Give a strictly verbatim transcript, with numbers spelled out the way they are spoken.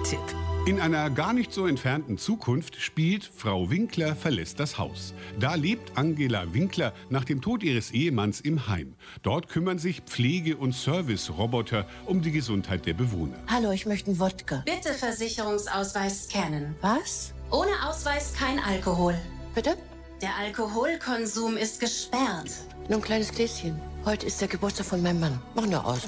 Tipp. In einer gar nicht so entfernten Zukunft spielt Frau Winkler verlässt das Haus. Da lebt Angela Winkler nach dem Tod ihres Ehemanns im Heim. Dort kümmern sich Pflege- und Service-Roboter um die Gesundheit der Bewohner. Hallo, ich möchte einen Wodka. Bitte Versicherungsausweis scannen. Was? Ohne Ausweis kein Alkohol. Bitte? Der Alkoholkonsum ist gesperrt. Nur ein kleines Gläschen. Heute ist der Geburtstag von meinem Mann. Mach nur aus.